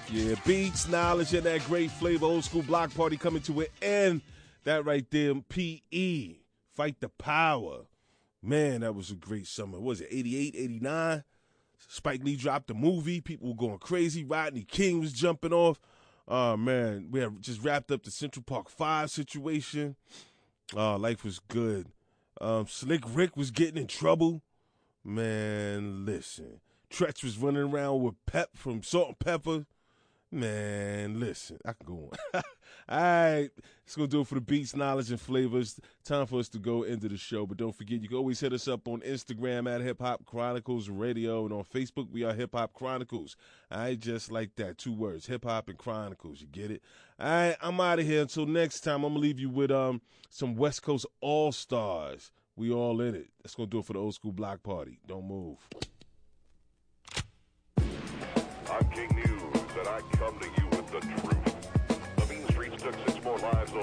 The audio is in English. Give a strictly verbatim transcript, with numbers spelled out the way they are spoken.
Yeah, beats, knowledge, and that great flavor. Old school block party coming to an end. That right there, P E. Fight the Power. Man, that was a great summer. What was it, eighty-eight, eighty-nine? Spike Lee dropped the movie. People were going crazy. Rodney King was jumping off. Oh, man. We have just wrapped up the Central Park five situation. Oh, life was good. Um, Slick Rick was getting in trouble. Man, listen. Tretch was running around with Pep from Salt and Pepper. Man, listen, I can go on. All right, let's go do it for the beats, knowledge, and flavors. Time for us to go into the show. But don't forget, you can always hit us up on Instagram at Hip Hop Chronicles Radio. And on Facebook, we are Hip Hop Chronicles. All right, just like that. Two words, Hip Hop and Chronicles. You get it? All right, I'm out of here. Until next time, I'm going to leave you with um some West Coast All-Stars. We all in it. Let's go do it for the old school block party. Don't move. I'm King News, and I come to you with the truth. The mean streets took six more lives